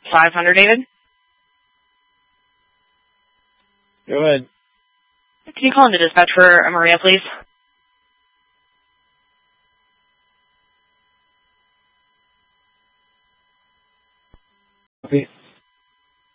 500, David? Go ahead. Can you call into dispatch for Maria, please? Copy.